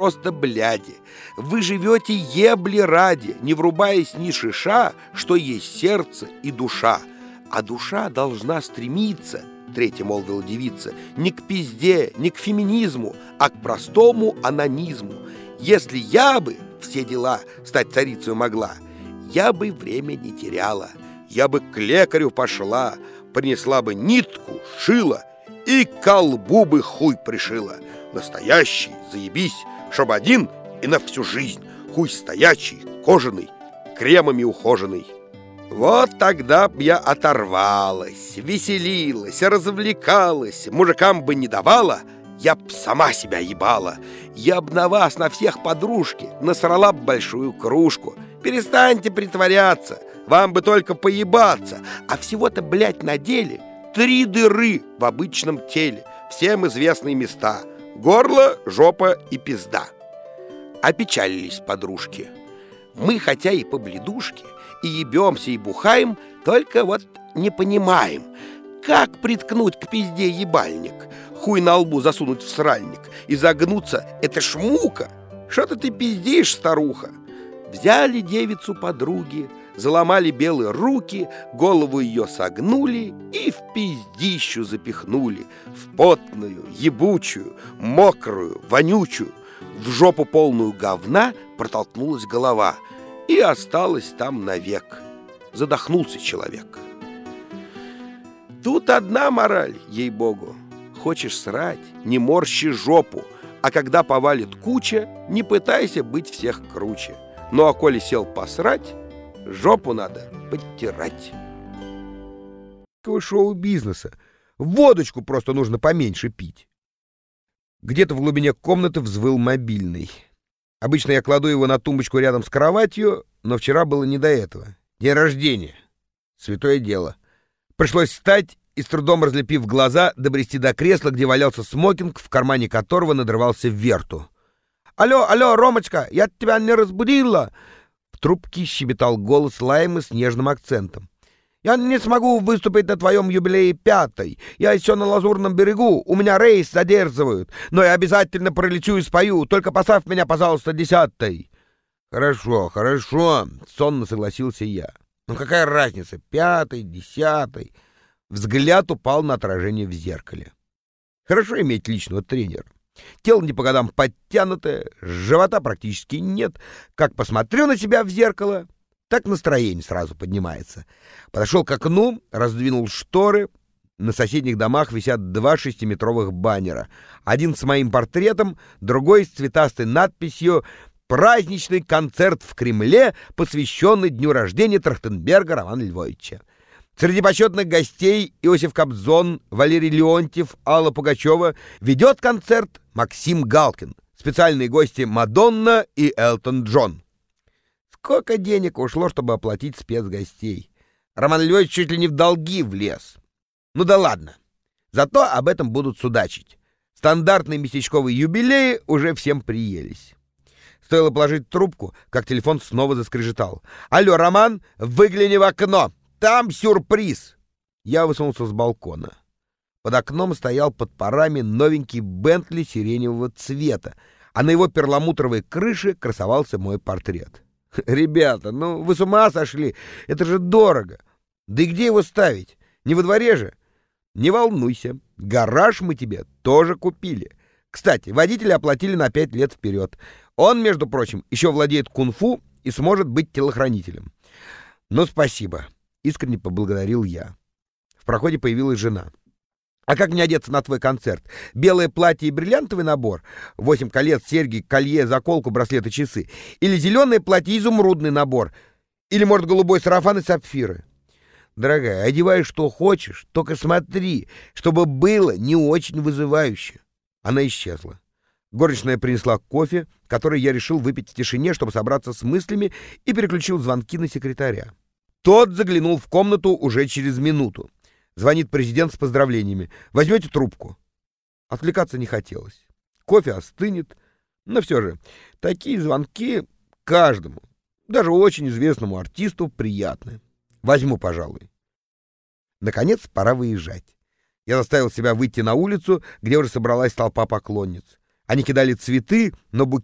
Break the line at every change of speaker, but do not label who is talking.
просто бляди. Вы живете ебли ради, не врубаясь ни шиша, что есть сердце и душа. А душа должна стремиться, третья молвила девица, не к пизде, не к феминизму, а к простому анонизму. Если я бы все дела стать царицей могла, я бы время не теряла, я бы к лекарю пошла, принесла бы нитку, шила и к колбу бы хуй пришила. Настоящий, заебись, чтоб один и на всю жизнь. Хуй стоячий, кожаный, кремами ухоженный. Вот тогда б я оторвалась, веселилась, развлекалась, мужикам бы не давала, я б сама себя ебала. Я б на вас, на всех подружки, насрала б большую кружку. Перестаньте притворяться, вам бы только поебаться. А всего-то, блядь, на деле 3 дыры в обычном теле, всем известные места: горло, жопа и пизда. Опечалились подружки. Мы, хотя и побледушки, и ебемся, и бухаем, только вот не понимаем, как приткнуть к пизде ебальник, хуй на лбу засунуть в сральник и загнуться — это ж мука. Что-то ты пиздишь, старуха. Взяли девицу подруги, заломали белые руки, голову ее согнули и в пиздищу запихнули, в потную, ебучую, мокрую, вонючую. В жопу полную говна протолкнулась голова и осталась там навек. Задохнулся человек. Тут одна мораль, ей-богу. Хочешь срать, не морщи жопу, а когда повалит куча, не пытайся быть всех круче. Ну а коли сел посрать, жопу надо подтирать. Шоу-бизнеса. Водочку просто нужно поменьше пить. Где-то в глубине комнаты взвыл мобильный. Обычно я кладу его на тумбочку рядом с кроватью, но вчера было не до этого. День рождения. Святое дело. Пришлось встать и, с трудом разлепив глаза, добрести до кресла, где валялся смокинг, в кармане которого надрывался верту. «Алло, алло, Ромочка, я тебя не разбудила!» В трубке щебетал голос Лаймы с нежным акцентом. «Я не смогу выступить на твоем юбилее 5-й. Я еще на Лазурном берегу, у меня рейс задерживают, но я обязательно пролечу и спою, только поставь меня, пожалуйста, 10-й». «Хорошо, хорошо», — сонно согласился я. «Ну какая разница, 5-й, 10-й?» Взгляд упал на отражение в зеркале. Хорошо иметь личного тренера. Тело не по годам подтянутое, живота практически нет. Как посмотрю на себя в зеркало, так настроение сразу поднимается. Подошел к окну, раздвинул шторы. На соседних домах висят 2 6-метровых баннера. Один с моим портретом, другой с цветастой надписью «Праздничный концерт в Кремле, посвященный дню рождения Трахтенберга Романа Львовича». Среди почетных гостей Иосиф Кобзон, Валерий Леонтьев, Алла Пугачева. Ведет концерт Максим Галкин. Специальные гости Мадонна и Элтон Джон. Сколько денег ушло, чтобы оплатить спецгостей? Роман Львович чуть ли не в долги влез. Ну да ладно. Зато об этом будут судачить. Стандартные местечковые юбилеи уже всем приелись. Стоило положить трубку, как телефон снова заскрежетал. «Алло, Роман, выгляни в окно! Там сюрприз!» Я высунулся с балкона. Под окном стоял под парами новенький Бентли сиреневого цвета, а на его перламутровой крыше красовался мой портрет. «Ребята, ну вы с ума сошли? Это же дорого! Да и где его ставить? Не во дворе же?» «Не волнуйся, гараж мы тебе тоже купили. Кстати, водителя оплатили на 5 лет вперед. Он, между прочим, еще владеет кунг-фу и сможет быть телохранителем». «Ну, спасибо», — искренне поблагодарил я. В проходе появилась жена. «А как мне одеться на твой концерт? Белое платье и бриллиантовый набор? 8 колец, серьги, колье, заколку, браслеты, часы? Или зеленое платье и изумрудный набор? Или, может, голубой сарафан и сапфиры?» «Дорогая, одевай что хочешь, только смотри, чтобы было не очень вызывающе». Она исчезла. Горничная принесла кофе, который я решил выпить в тишине, чтобы собраться с мыслями, и переключил звонки на секретаря. Тот заглянул в комнату уже через минуту. Звонит президент с поздравлениями. «Возьмете трубку?» Отвлекаться не хотелось. Кофе остынет. Но все же, такие звонки каждому, даже очень известному артисту, приятны. Возьму, пожалуй. Наконец, пора выезжать. Я заставил себя выйти на улицу, где уже собралась толпа поклонниц. Они кидали цветы, но букеты